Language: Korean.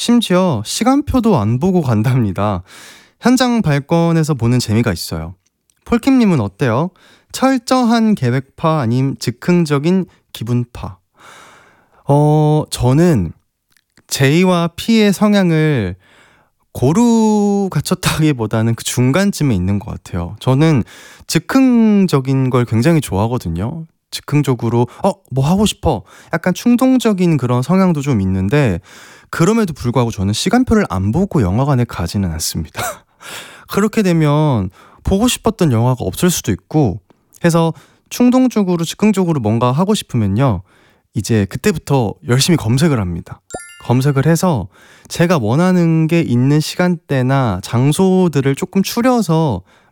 심지어 시간표도 안 보고 간답니다. 현장 발권에서 보는 재미가 있어요. 폴킴님은 어때요? 철저한 계획파 아님 즉흥적인 기분파? 저는 J와 P의 성향을 고루 갖췄다기보다는 그 중간쯤에 있는 것 같아요. 저는 즉흥적인 걸 굉장히 좋아하거든요. 즉흥적으로 뭐 하고 싶어, 약간 충동적인 그런 성향도 좀 있는데, 그럼에도 불구하고 저는 시간표를 안 보고 영화관에 가지는 않습니다. 그렇게 되면 보고 싶었던 영화가 없을 수도 있고 해서, 충동적으로 즉흥적으로 뭔가 하고 싶으면요, 이제 그때부터 열심히 검색을 합니다. 검색을 해서 제가 원하는 게 있는 시간대나 장소들을 조금 추려서